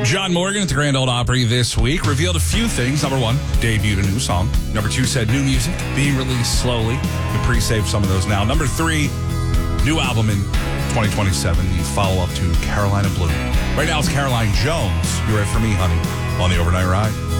John Morgan at the Grand Ole Opry this week revealed a few things. Number one, debuted a new song. Number two, said new music being released slowly. You can pre-save some of those now. Number three, new album in 2027, the follow-up to Carolina Blue. Right now it's Caroline Jones. You're it for me, honey, on the Overnight Ride.